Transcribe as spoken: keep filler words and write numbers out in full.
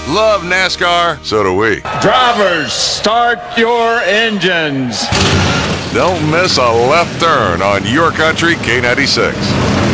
Love NASCAR, so do we. Drivers, start your engines. Don't miss a left turn on Your Country K ninety-six.